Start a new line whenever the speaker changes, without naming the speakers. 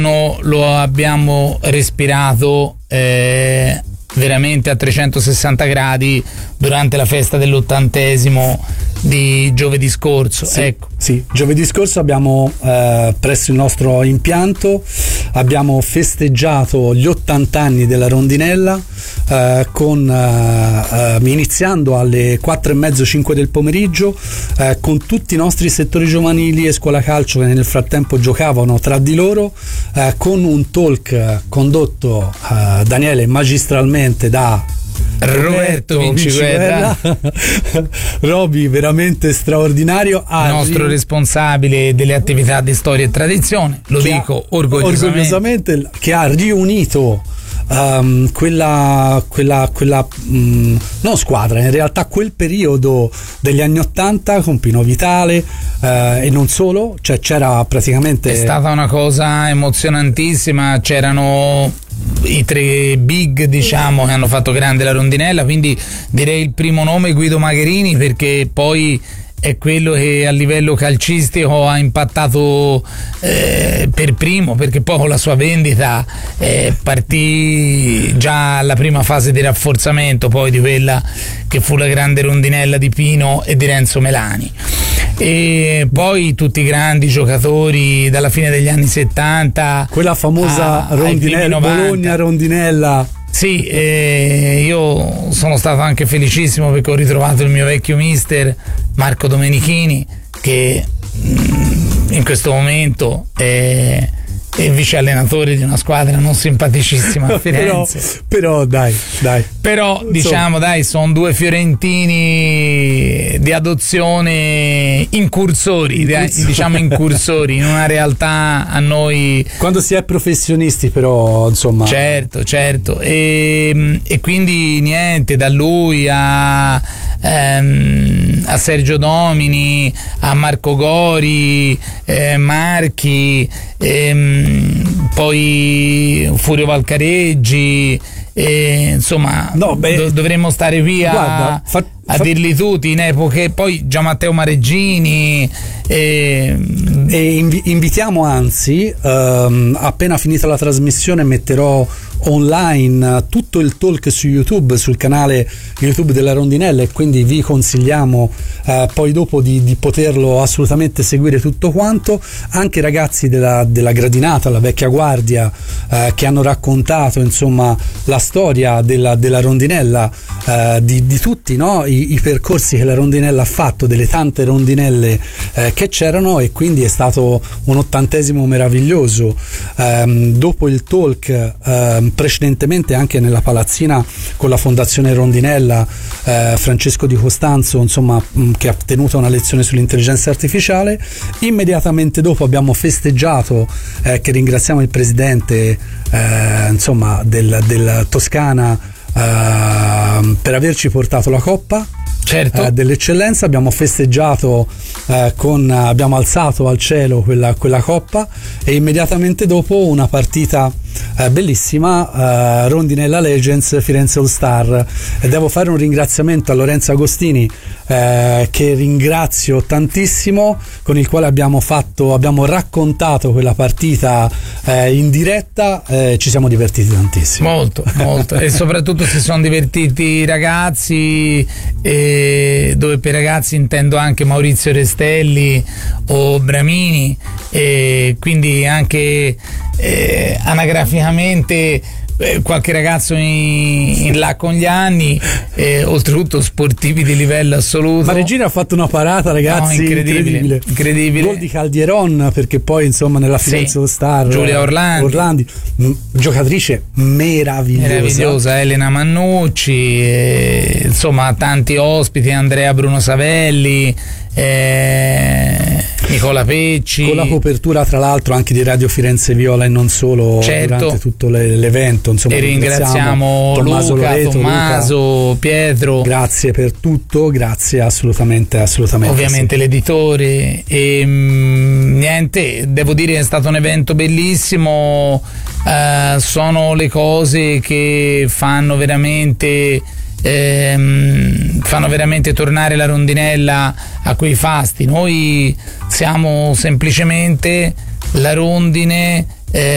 lo abbiamo respirato veramente a 360 gradi durante la festa dell'80° di giovedì scorso.
Sì,
ecco.
Sì, giovedì scorso abbiamo presso il nostro impianto abbiamo festeggiato gli 80 anni della rondinella iniziando alle 4:30-5 del pomeriggio con tutti i nostri settori giovanili e scuola calcio che nel frattempo giocavano tra di loro, con un talk condotto Daniele magistralmente da
Roberto Vinciguerra,
Roby veramente straordinario,
il nostro responsabile delle attività di storia e tradizione, lo dico orgogliosamente,
che ha riunito quella non squadra, in realtà quel periodo degli anni '80 con Pino Vitale e non solo, cioè c'era praticamente,
è stata una cosa emozionantissima, c'erano i 3 big, diciamo, che hanno fatto grande la rondinella, quindi direi il primo nome Guido Magherini, perché poi è quello che a livello calcistico ha impattato per primo, perché poi con la sua vendita partì già alla prima fase di rafforzamento poi di quella che fu la grande rondinella di Pino e di Renzo Melani, e poi tutti i grandi giocatori dalla fine degli anni 70,
quella famosa rondinella, Bologna rondinella.
Sì, io sono stato anche felicissimo perché ho ritrovato il mio vecchio mister Marco Domenichini, che in questo momento è vice allenatore di una squadra non simpaticissima a Firenze.
però dai.
Però diciamo dai, sono 2 fiorentini di adozione incursori in una realtà a noi.
Quando si è professionisti, però insomma.
Certo. E quindi niente, da lui a Sergio Domini, a Marco Gori, Marchi, poi Furio Valcareggi, insomma dovremmo stare via a dirli tutti in epoche, poi Gian Matteo Mareggini,
e invitiamo, anzi appena finita la trasmissione metterò online tutto il talk su YouTube, sul canale YouTube della Rondinella, e quindi vi consigliamo poi dopo di poterlo assolutamente seguire tutto quanto. Anche i ragazzi della gradinata, la vecchia guardia, che hanno raccontato insomma la storia della rondinella, di tutti, no? I percorsi che la rondinella ha fatto, delle tante rondinelle che c'erano, e quindi è stato un 80° meraviglioso. Dopo il talk, precedentemente anche nella palazzina con la Fondazione Rondinella, Francesco Di Costanzo, insomma, che ha tenuto una lezione sull'intelligenza artificiale. Immediatamente dopo abbiamo festeggiato, che ringraziamo il presidente insomma del Toscana per averci portato la coppa.
Certo.
Dell'eccellenza. Abbiamo festeggiato abbiamo alzato al cielo quella coppa, e immediatamente dopo una partita bellissima, Rondinella Legends Firenze All Star, e devo fare un ringraziamento a Lorenzo Agostini, che ringrazio tantissimo, con il quale abbiamo raccontato quella partita in diretta, ci siamo divertiti tantissimo,
molto e soprattutto si sono divertiti i ragazzi, dove per ragazzi intendo anche Maurizio Restelli o Bramini, e quindi anche anagraficamente qualche ragazzo in là con gli anni, oltretutto sportivi di livello assoluto.
Ma Regina ha fatto una parata, ragazzi, incredibile. Gol di Caldieron, perché poi insomma nella Firenze All Star
Giulia Orlandi,
giocatrice meravigliosa,
Elena Mannucci, insomma tanti ospiti, Andrea Bruno Savelli, Nicola Pecci,
con la copertura tra l'altro anche di Radio Firenze Viola e non solo, durante tutto l'evento, insomma.
E ringraziamo
Tommaso Loreto,
Tommaso, Pietro,
grazie per tutto, grazie, assolutamente
ovviamente
sì.
L'editore, e niente, devo dire è stato un evento bellissimo, sono le cose che fanno veramente tornare la rondinella a quei fasti. Noi siamo semplicemente la rondine